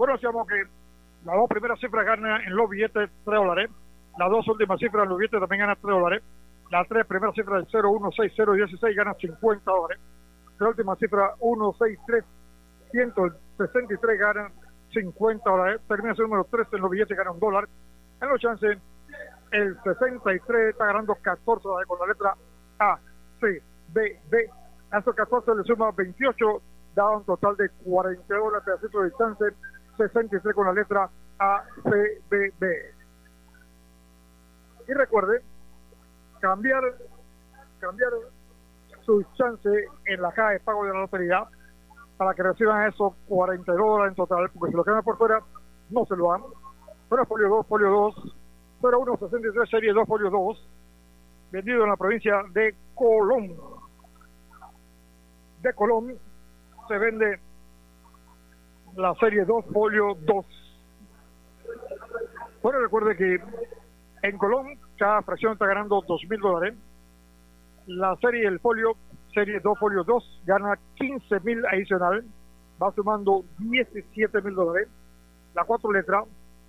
Bueno, decíamos que las dos primeras cifras ganan en los billetes $3. Las dos últimas cifras en los billetes también ganan $3. Las tres primeras cifras del 0, 1, 6, 0 y 16 ganan $50. La última cifra 1, 6, 3, 163 ganan $50. Termina el número 3 en los billetes, gana $1. En los chances, el 63 está ganando $14 con la letra A, C, B, D. A esos 14 le suma 28, da un total de $40 pedacito de chance. 63 con la letra A, C, B, B. Y recuerde, cambiar su chance en la caja de pago de la lotería para que reciban esos $42 en total, porque si lo quedan por fuera, no se lo dan. Bueno, folio 2, 0163, serie 2, folio 2, vendido en la provincia de Colón. De Colón se vende la serie 2, folio 2. Bueno, recuerde que en Colón cada fracción está ganando $2,000. La serie del folio, serie 2, folio 2, gana $15,000 adicional, va sumando $17,000. La 4 letras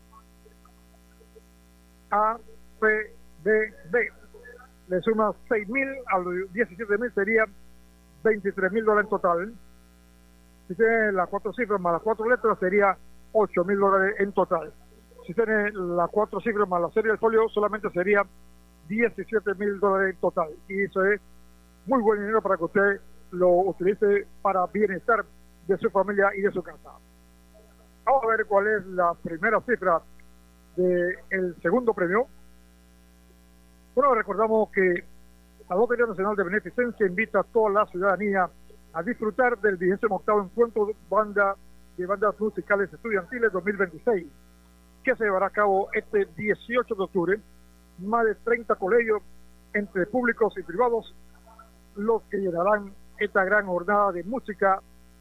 A, C, D, D, le suma $6,000 a los $17,000, sería $23,000 en total. Si tiene las 4 cifras más las 4 letras, sería $8,000 en total. Si tiene las 4 cifras más la serie del folio, solamente sería $17,000 en total. Y eso es muy buen dinero para que usted lo utilice para bienestar de su familia y de su casa. Vamos a ver cuál es la primera cifra del segundo premio. Bueno, recordamos que la Lotería Nacional de Beneficencia invita a toda la ciudadanía a disfrutar del 28º encuentro de bandas musicales estudiantiles 2026, que se llevará a cabo este 18 de octubre. Más de 30 colegios, entre públicos y privados, los que llenarán esta gran jornada de música,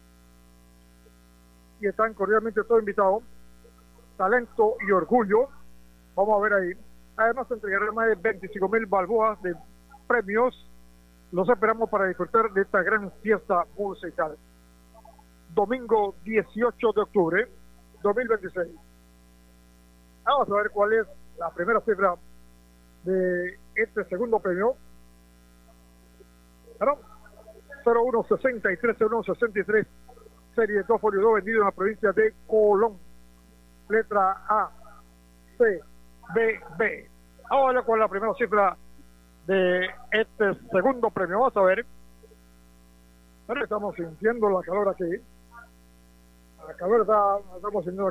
y están cordialmente todos invitados. Talento y orgullo, vamos a ver ahí. Además se entregarán más de 25,000 balboas de premios. Los esperamos para disfrutar de esta gran fiesta musical. Domingo 18 de octubre 2026. Vamos a ver cuál es la primera cifra de este segundo premio. Bueno, 0163, serie 2, folio 2, vendido en la provincia de Colón. Letra A, C, B, B. Ahora con la primera cifra de este segundo premio. Vamos a ver. Bueno, estamos sintiendo la calor aquí. La calor estamos sintiendo